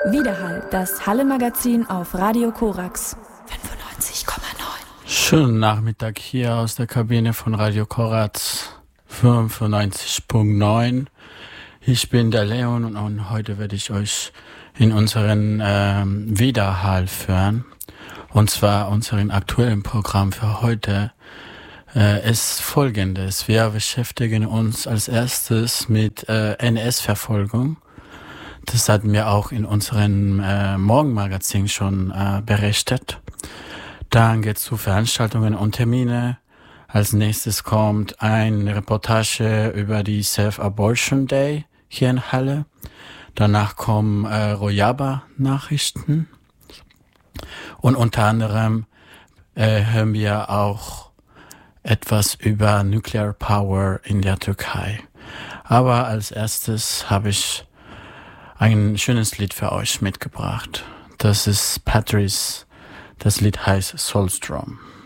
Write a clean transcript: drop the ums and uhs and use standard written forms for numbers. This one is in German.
Widerhall, das Halle-Magazin auf Radio Korax 95,9. Schönen Nachmittag hier aus der Kabine von Radio Korax 95,9. Ich bin der Leon und heute werde ich euch in unseren Widerhall führen. Und zwar unseren aktuellen Programm für heute ist folgendes. Wir beschäftigen uns als erstes mit NS-Verfolgung. Das hatten wir auch in unserem Morgenmagazin schon berichtet. Dann geht es zu Veranstaltungen und Termine. Als nächstes kommt eine Reportage über die Self-Abortion Day hier in Halle. Danach kommen Rojava-Nachrichten. Und unter anderem hören wir auch etwas über Nuclear Power in der Türkei. Aber als erstes habe ich ein schönes Lied für euch mitgebracht. Das ist Patrice. Das Lied heißt Soulstrom.